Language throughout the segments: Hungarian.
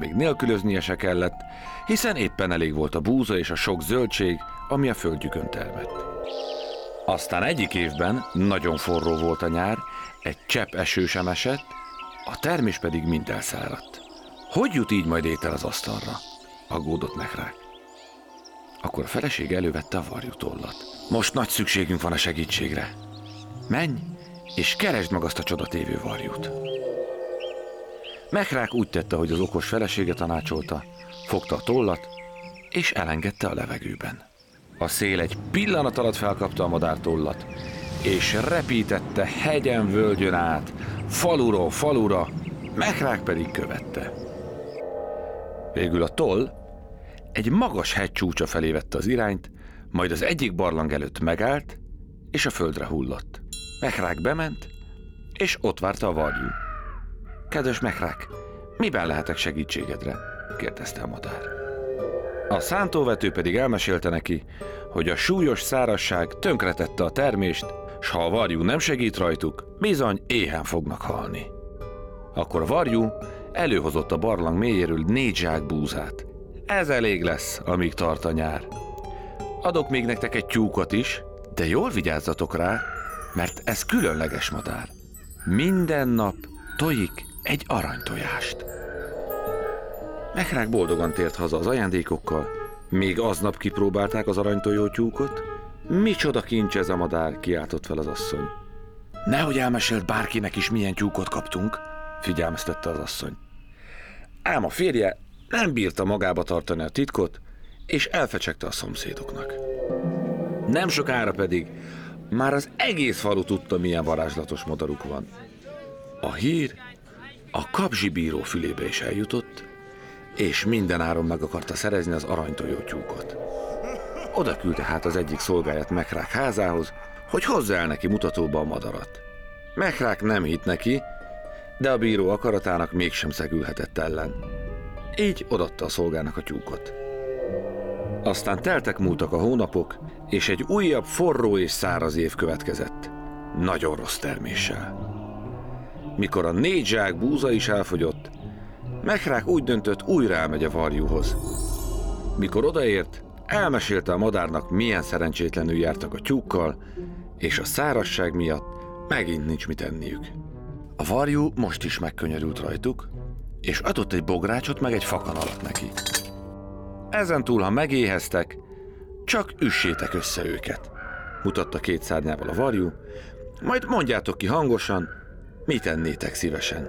még nélkülöznie se kellett, hiszen éppen elég volt a búza és a sok zöldség, ami a földjükön termett. Aztán egyik évben nagyon forró volt a nyár, egy csepp eső sem esett, a termés pedig mind elszáradt. Hogy jut így majd étel az asztalra? Aggódott Mekrák. Akkor a feleség elővette a varjutollat. Most nagy szükségünk van a segítségre. Menj, és keresd meg azt a csodatévő varjút. Mekrák úgy tette, hogy az okos felesége tanácsolta, fogta a tollat, és elengedte a levegőben. A szél egy pillanat alatt felkapta a madártollat, és repítette hegyen, völgyön át, faluról falura, Mekrák pedig követte. Végül a toll egy magas hegy csúcsa felé vette az irányt, majd az egyik barlang előtt megállt, és a földre hullott. Mekrák bement, és ott várta a varjú. Kedves Mekrák, miben lehetek segítségedre? Kérdezte a madár. A szántóvető pedig elmesélte neki, hogy a súlyos szárazság tönkretette a termést, s ha a varjú nem segít rajtuk, bizony éhen fognak halni. Akkor a varjú előhozott a barlang mélyéről 4 zsák búzát. Ez elég lesz, amíg tart a nyár. Adok még nektek egy tyúkot is, de jól vigyázzatok rá, mert ez különleges madár. Minden nap tojik egy aranytojást. Mekrák boldogan tért haza az ajándékokkal, még aznap kipróbálták az aranytojó tyúkot. Micsoda kincs ez a madár, kiáltott fel az asszony. Nehogy elmesélt bárkinek is, milyen tyúkot kaptunk, figyelmeztette az asszony. Ám a férje nem bírta magába tartani a titkot, és elfecsegte a szomszédoknak. Nem sokára pedig már az egész falu tudta, milyen varázslatos madaruk van. A hír a kapzsibíró fülébe is eljutott, és mindenáron meg akarta szerezni az aranytojó tyúkot. Oda küldte hát az egyik szolgáját Mekrák házához, hogy hozza el neki mutatóba a madarat. Mekrák nem hitt neki, de a bíró akaratának mégsem szegülhetett ellen. Így odaadta a szolgának a tyúkot. Aztán teltek-múltak a hónapok, és egy újabb forró és száraz év következett. Nagyon rossz terméssel. Mikor a 4 zsák búza is elfogyott, Mekrák úgy döntött, újra elmegy a varjúhoz. Mikor odaért, elmesélte a madárnak, milyen szerencsétlenül jártak a tyúkkal, és a szárazság miatt megint nincs mit enniük. A varjú most is megkönyörült rajtuk, és adott egy bográcsot meg egy fakanalat neki. Ezentúl, ha megéheztek, csak üssétek össze őket, mutatta 2 szárnyával a varjú, majd mondjátok ki hangosan, mit ennétek szívesen.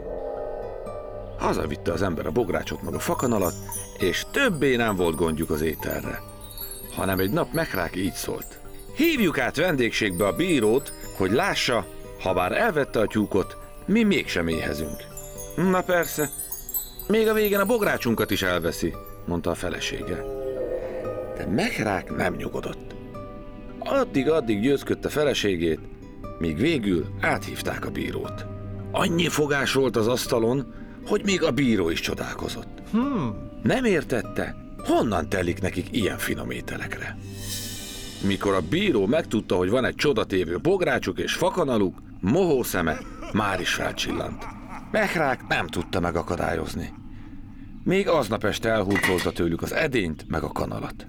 Hazavitte az ember a bográcsot meg a fakanalat, és többé nem volt gondjuk az ételre, hanem egy nap Mekrák így szólt. Hívjuk át vendégségbe a bírót, hogy lássa, ha bár elvette a tyúkot, mi mégsem éhezünk. Na persze, még a végén a bográcsunkat is elveszi, mondta a felesége. De Mekrák nem nyugodott. Addig győzködte feleségét, míg végül áthívták a bírót. Annyi fogás volt az asztalon, hogy még a bíró is csodálkozott. Nem értette, honnan telik nekik ilyen finom ételekre. Mikor a bíró megtudta, hogy van egy csodatévő bográcsuk és fakanaluk, mohó szeme már is felcsillant. Mekrák nem tudta megakadályozni. Még aznap este elhurcolta tőlük az edényt meg a kanalat.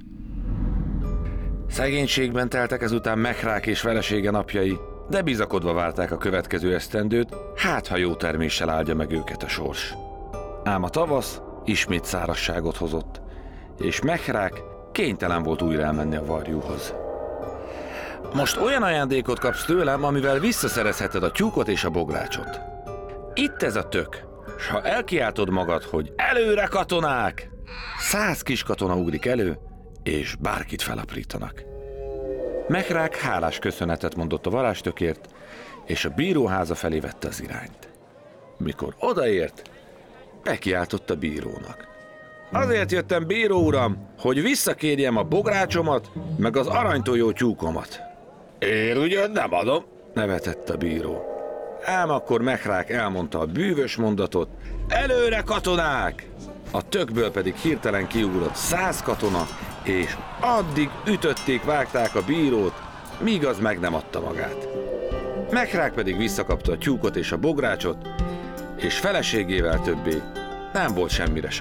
Szegénységben teltek ezután Mekrák és felesége napjai, de bizakodva várták a következő esztendőt, hát ha jó terméssel áldja meg őket a sors. Ám a tavasz ismét szárazságot hozott, és Mekrák kénytelen volt újra elmenni a varjúhoz. Most olyan ajándékot kapsz tőlem, amivel visszaszerezheted a tyúkot és a bográcsot. Itt ez a tök, s ha elkiáltod magad, hogy előre katonák, 100 kis katona ugrik elő, és bárkit felaprítanak. Mekrák hálás köszönetet mondott a varázstökért, és a bíróháza felé vette az irányt. Mikor odaért, bekiáltott a bírónak. Azért jöttem, bíró uram, hogy visszakérjem a bográcsomat, meg az aranytojó tyúkomat. Én ugyan nem adom, nevetett a bíró. Ám akkor Mekrák elmondta a bűvös mondatot, előre katonák! A tökből pedig hirtelen kiugrott 100 katona, és addig ütötték, vágták a bírót, míg az meg nem adta magát. Mekrák pedig visszakapta a tyúkot és a bográcsot, és feleségével többé Nem volt semmire